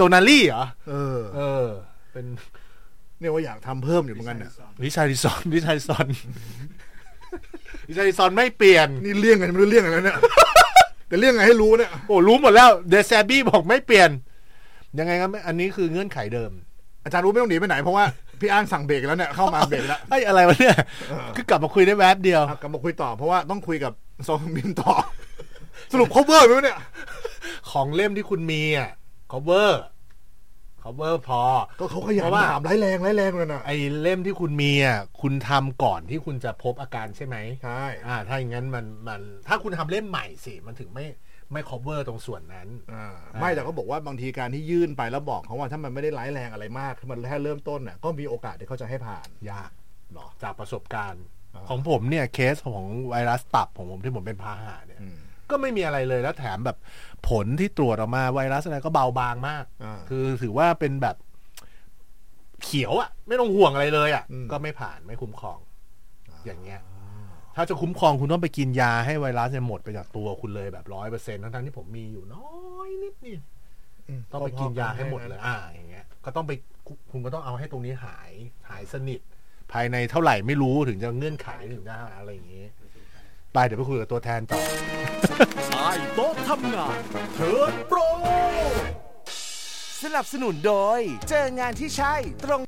นารี่เหรอเป็นเนี่ยว่าอยากทำเพิ่มอยู่เหมือนกันเนี่ยวิชัยซอนไม่เปลี่ยนนี่เลี่ยงกันไม่รู้เลี่ยงอะไรแล้วเนี่ยแต่เลี่ยงไงให้รู้เนี่ยโอ้รู้หมดแล้วเดซแซบี้บอกไม่เปลี่ยนยังไงครับอันนี้คือเงื่อนไขเดิมอาจารย์รู้ไม่ต้องหนีไปไหนเพราะว่าพี่อ้างสั่งเบรกแล้วเนี่ยเข้ามาเบรกแล้วไอ้อะไรวะเนี่ยคือกลับมาคุยได้แวบเดียวกลับมาคุยต่อเพราะว่าต้องคุยกับซองมินต่อสรุป cover ไหมเนี่ยของเล่มที่คุณมีอ่ะ cover พอก็เขาขยันถามร้ายแรงเลยนะไอ้เล่มที่คุณมีอ่ะคุณทำก่อนที่คุณจะพบอาการใช่ไหมใช่ถ้าอย่างนั้นมันถ้าคุณทำเล่มใหม่สิมันถึงไม่ cover ตรงส่วนนั้นไม่แต่ก็บอกว่าบางทีการที่ยื่นไปแล้วบอกเขาว่าถ้ามันไม่ได้ร้ายแรงอะไรมากถ้ามันแค่เริ่มต้นน่ะก็มีโอกาสที่เขาจะให้ผ่านยากหรอจากประสบการณ์ของผมเนี่ยเคสของไวรัสตับของผมที่ผมเป็นพาหะเนี่ยก็ไม่มีอะไรเลยแล้วแถมแบบผลที่ตรวจออกมาไวรัสอะไรก็เบาบางมากคือถือว่าเป็นแบบเขียวอ่ะไม่ต้องห่วงอะไรเลยอ่ะก็ไม่ผ่านไม่คุ้มครองอย่างเงี้ยถ้าจะคุ้มครองคุณต้องไปกินยาให้ไวรัสเนี่ยหมดไปจากตัวคุณเลยแบบ 100% ทั้งที่ผมมีอยู่น้อยนิดนี่ต้องไปกินยาให้หมดเลยอย่างเงี้ยก็ต้องไปคุณก็ต้องเอาให้ตรงนี้หายสนิทภายในเท่าไหร่ไม่รู้ถึงจะเงื่อนไขถึงจะอะไรอย่างงี้ไปเดี๋ยวไปคุยกับตัวแทนต่อใต้โต๊ะทำงานเทิร์นโปรสนับสนุนโดยเจองานที่ใช่ตรง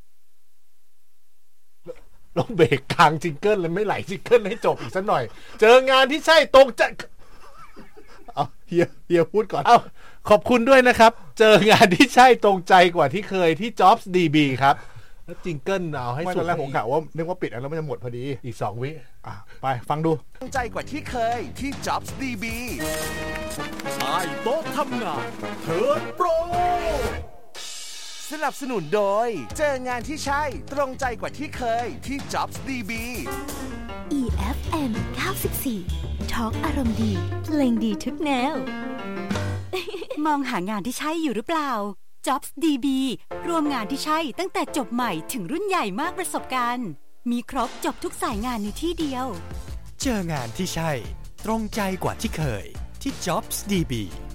ลงเบรกกลางจิงเกิลเลยไม่ไหลจิงเกิลให้จบอีกสักหน่อยเจองานที่ใช่ตรงใจเอาเฮียพูดก่อนขอบคุณด้วยนะครับเจองานที่ใช่ตรงใจกว่าที่เคยที่ Jobs DB ครับแล้วจิงเกิลเอาให้สุดตอนแรกผมกะว่านึกว่าปิดแล้วมันจะหมดพอดีอีก2 วิไปฟังดูตรงใจกว่าที่เคยที่ Jobs DB ใต้โต๊ะทำงานเทิร์นโปรสนับสนุนโดยเจองานที่ใช่ตรงใจกว่าที่เคยที่ Jobs DB EFM 94 Talk อารมณ์ดีเพลงดีทุกแนว มองหางานที่ใช่อยู่หรือเปล่า Jobs DB รวมงานที่ใช่ตั้งแต่จบใหม่ถึงรุ่นใหญ่มากประสบการณ์มีครบจบทุกสายงานในที่เดียวเจองานที่ใช่ตรงใจกว่าที่เคยที่ Jobs DB